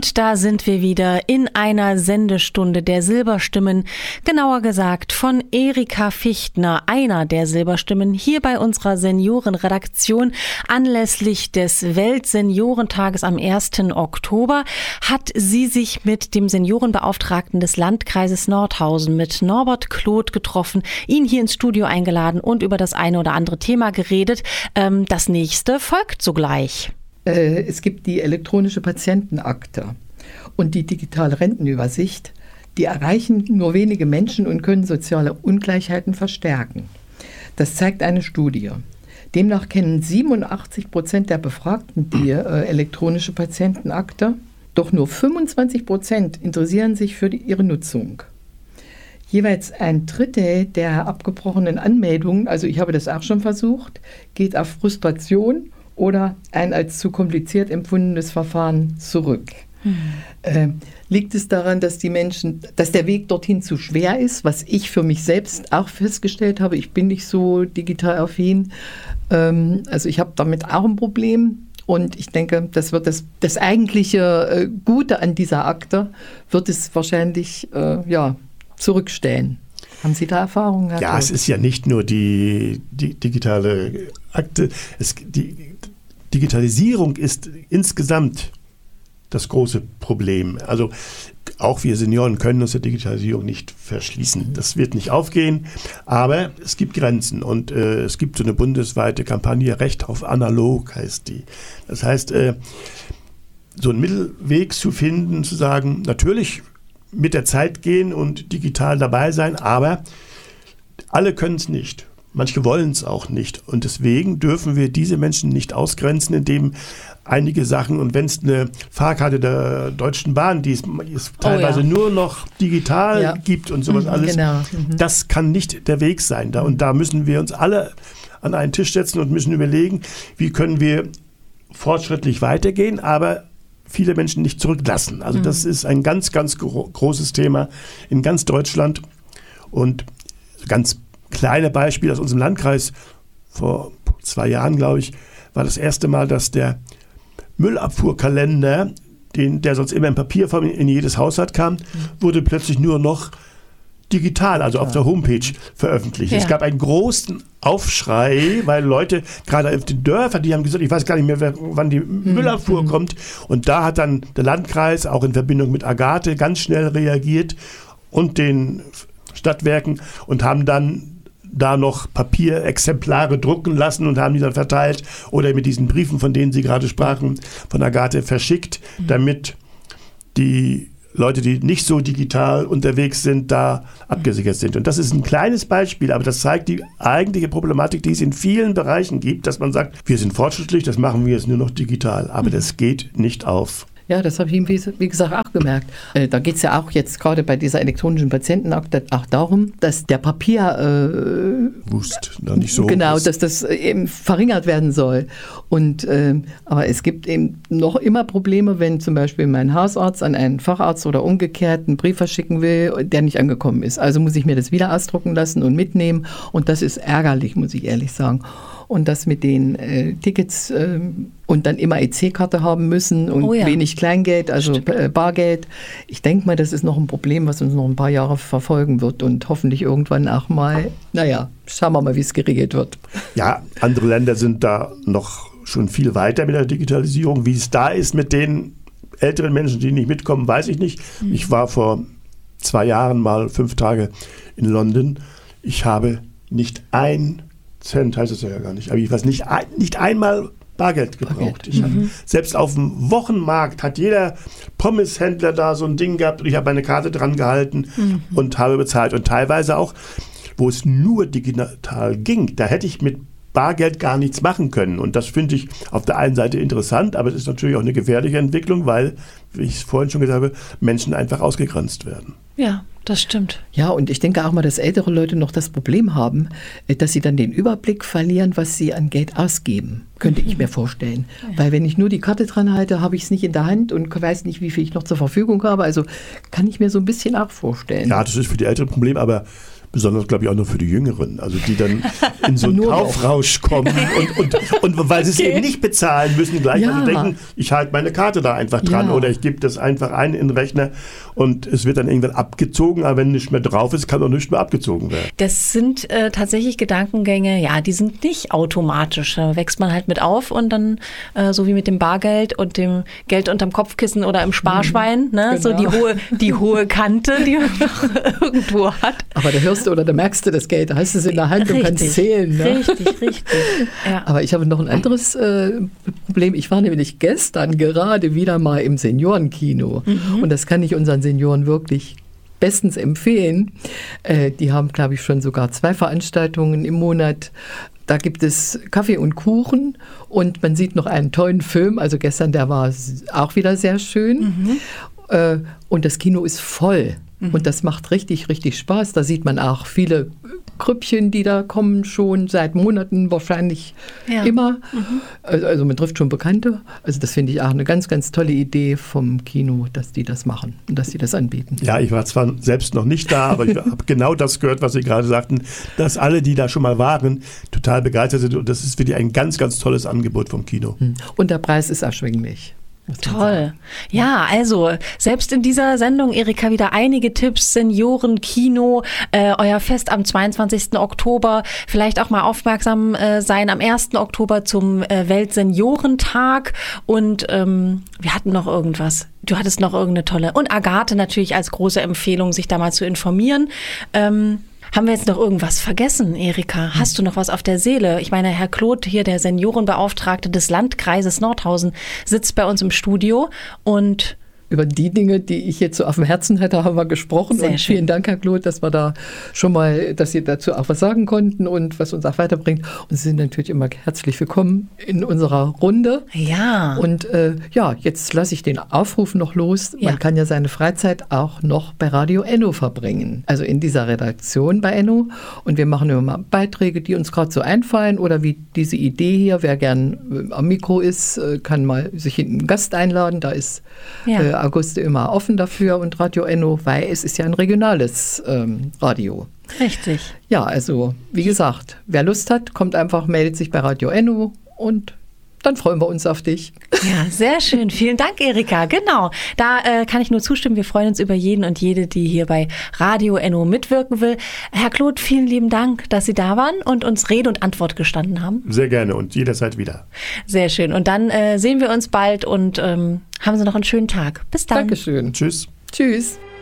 Und da sind wir wieder in einer Sendestunde der Silberstimmen, genauer gesagt von Erika Fichtner, einer der Silberstimmen, hier bei unserer Seniorenredaktion. Anlässlich des Weltseniorentages am 1. Oktober hat sie sich mit dem Seniorenbeauftragten des Landkreises Nordhausen, mit Norbert Kloth, getroffen, ihn hier ins Studio eingeladen und über das eine oder andere Thema geredet. Das nächste folgt sogleich. Es gibt die elektronische Patientenakte und die digitale Rentenübersicht. Die erreichen nur wenige Menschen und können soziale Ungleichheiten verstärken. Das zeigt eine Studie. Demnach kennen 87% der Befragten die elektronische Patientenakte, doch nur 25% interessieren sich für ihre Nutzung. Jeweils ein Drittel der abgebrochenen Anmeldungen, also ich habe das auch schon versucht, geht auf Frustration oder ein als zu kompliziert empfundenes Verfahren zurück. Liegt es daran, dass der Weg dorthin zu schwer ist, was ich für mich selbst auch festgestellt habe? Ich bin nicht so digital affin. Also ich habe damit auch ein Problem. Und ich denke, das wird das eigentliche Gute an dieser Akte, wird es wahrscheinlich zurückstellen. Haben Sie da Erfahrungen gehabt? Ja, es ist ja nicht nur die digitale Akte. Die Digitalisierung ist insgesamt das große Problem. Also auch wir Senioren können uns der Digitalisierung nicht verschließen. Das wird nicht aufgehen, aber es gibt Grenzen und es gibt so eine bundesweite Kampagne, Recht auf Analog heißt die. Das heißt, so einen Mittelweg zu finden, zu sagen, natürlich mit der Zeit gehen und digital dabei sein, aber alle können es nicht. Manche wollen es auch nicht. Und deswegen dürfen wir diese Menschen nicht ausgrenzen, indem einige Sachen, und wenn es eine Fahrkarte der Deutschen Bahn, die es teilweise nur noch digital gibt und sowas alles, genau. Das kann nicht der Weg sein. Und da müssen wir uns alle an einen Tisch setzen und müssen überlegen, wie können wir fortschrittlich weitergehen, aber viele Menschen nicht zurücklassen. Also das ist ein ganz, ganz großes Thema in ganz Deutschland. Und ganz kleine Beispiel aus unserem Landkreis, vor 2 Jahren, glaube ich, war das erste Mal, dass der Müllabfuhrkalender, der sonst immer in Papierform in jedes Haushalt kam, wurde plötzlich nur noch digital, also auf der Homepage veröffentlicht. Ja. Es gab einen großen Aufschrei, weil Leute, gerade auf den Dörfern, die haben gesagt, ich weiß gar nicht mehr, wann die Müllabfuhr kommt. Und da hat dann der Landkreis, auch in Verbindung mit Agathe, ganz schnell reagiert und den Stadtwerken und haben dann da noch Papierexemplare drucken lassen und haben die dann verteilt oder mit diesen Briefen, von denen Sie gerade sprachen, von Agathe verschickt, damit die Leute, die nicht so digital unterwegs sind, da abgesichert sind. Und das ist ein kleines Beispiel, aber das zeigt die eigentliche Problematik, die es in vielen Bereichen gibt, dass man sagt, wir sind fortschrittlich, das machen wir jetzt nur noch digital. Aber das geht nicht auf. Ja, das habe ich, wie gesagt, auch gemerkt. Da geht es ja auch jetzt gerade bei dieser elektronischen Patientenakte auch darum, dass der Wust noch nicht so genau, ist. Dass das eben verringert werden soll. Und aber es gibt eben noch immer Probleme, wenn zum Beispiel mein Hausarzt an einen Facharzt oder umgekehrt einen Brief verschicken will, der nicht angekommen ist. Also muss ich mir das wieder ausdrucken lassen und mitnehmen. Und das ist ärgerlich, muss ich ehrlich sagen. Und das mit den Tickets und dann immer EC-Karte haben müssen und wenig Kleingeld, also Bargeld. Ich denke mal, das ist noch ein Problem, was uns noch ein paar Jahre verfolgen wird und hoffentlich irgendwann auch mal, schauen wir mal, wie es geregelt wird. Ja, andere Länder sind da noch schon viel weiter mit der Digitalisierung. Wie es da ist mit den älteren Menschen, die nicht mitkommen, weiß ich nicht. Ich war vor 2 Jahren mal 5 Tage in London. Ich habe nicht ein Cent, heißt es ja gar nicht, aber ich weiß nicht einmal Bargeld gebraucht. Selbst auf dem Wochenmarkt hat jeder Pommeshändler da so ein Ding gehabt und ich habe meine Karte dran gehalten und habe bezahlt. Und teilweise auch, wo es nur digital ging, da hätte ich mit Bargeld gar nichts machen können. Und das finde ich auf der einen Seite interessant, aber es ist natürlich auch eine gefährliche Entwicklung, weil, wie ich es vorhin schon gesagt habe, Menschen einfach ausgegrenzt werden. Ja, das stimmt. Ja, und ich denke auch mal, dass ältere Leute noch das Problem haben, dass sie dann den Überblick verlieren, was sie an Geld ausgeben. Könnte ich mir vorstellen. Ja. Weil wenn ich nur die Karte dran halte, habe ich es nicht in der Hand und weiß nicht, wie viel ich noch zur Verfügung habe. Also kann ich mir so ein bisschen auch vorstellen. Ja, das ist für die Älteren ein Problem, aber besonders, glaube ich, auch nur für die Jüngeren, also die dann in so einen Kaufrausch kommen und weil sie es eben nicht bezahlen müssen, gleich also denken, ich halte meine Karte da einfach dran oder ich gebe das einfach ein in den Rechner und es wird dann irgendwann abgezogen, aber wenn nicht mehr drauf ist, kann auch nicht mehr abgezogen werden. Das sind tatsächlich Gedankengänge, ja, die sind nicht automatisch. Da wächst man halt mit auf und dann so wie mit dem Bargeld und dem Geld unterm Kopfkissen oder im Sparschwein, ne? Genau. So die hohe Kante, die man noch irgendwo hat. Aber da hörst du oder da merkst du das Geld, da hast du es in der Hand und kannst zählen. Ne? Richtig. Ja. Aber ich habe noch ein anderes Problem. Ich war nämlich gestern gerade wieder mal im Seniorenkino und das kann ich unseren Senioren wirklich bestens empfehlen. Die haben, glaube ich, schon sogar 2 Veranstaltungen im Monat. Da gibt es Kaffee und Kuchen und man sieht noch einen tollen Film. Also gestern, der war auch wieder sehr schön. Und das Kino ist voll. Und das macht richtig, richtig Spaß. Da sieht man auch viele Grüppchen, die da kommen, schon seit Monaten, wahrscheinlich immer. Also man trifft schon Bekannte. Also das finde ich auch eine ganz, ganz tolle Idee vom Kino, dass die das machen und dass sie das anbieten. Ja, ich war zwar selbst noch nicht da, aber ich habe genau das gehört, was Sie gerade sagten, dass alle, die da schon mal waren, total begeistert sind. Und das ist wirklich ein ganz, ganz tolles Angebot vom Kino. Und der Preis ist erschwinglich. Toll. Ja, also selbst in dieser Sendung, Erika, wieder einige Tipps, Senioren, Kino, euer Fest am 22. Oktober, vielleicht auch mal aufmerksam sein am 1. Oktober zum Weltseniorentag und wir hatten noch irgendwas. Du hattest noch irgendeine tolle und Agathe natürlich als große Empfehlung, sich da mal zu informieren. Haben wir jetzt noch irgendwas vergessen, Erika? Hast du noch was auf der Seele? Ich meine, Herr Kloth, hier der Seniorenbeauftragte des Landkreises Nordhausen, sitzt bei uns im Studio und über die Dinge, die ich jetzt so auf dem Herzen hatte, haben wir gesprochen. Sehr und schön. Vielen Dank, Herr Kloth, dass wir da schon mal, dass Sie dazu auch was sagen konnten und was uns auch weiterbringt. Und Sie sind natürlich immer herzlich willkommen in unserer Runde. Ja. Und jetzt lasse ich den Aufruf noch los. Ja. Man kann ja seine Freizeit auch noch bei Radio Enno verbringen. Also in dieser Redaktion bei Enno. Und wir machen immer mal Beiträge, die uns gerade so einfallen oder wie diese Idee hier. Wer gern am Mikro ist, kann mal sich einen Gast einladen. Da ist Auguste immer offen dafür und Radio Enno, weil es ist ja ein regionales Radio. Richtig. Ja, also wie gesagt, wer Lust hat, kommt einfach, meldet sich bei Radio Enno und dann freuen wir uns auf dich. Ja, sehr schön. Vielen Dank, Erika. Genau, da kann ich nur zustimmen. Wir freuen uns über jeden und jede, die hier bei Radio Enno mitwirken will. Herr Kloth, vielen lieben Dank, dass Sie da waren und uns Rede und Antwort gestanden haben. Sehr gerne und jederzeit wieder. Sehr schön. Und dann sehen wir uns bald und haben Sie noch einen schönen Tag. Bis dann. Dankeschön. Tschüss. Tschüss.